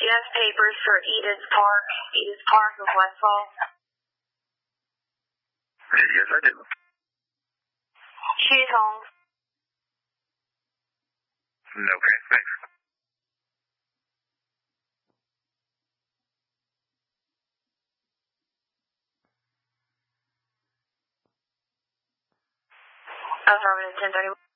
Do you have papers for Edith Park of Westfall? Yes, I do. She's home. Okay, thanks. Affirmative 1031.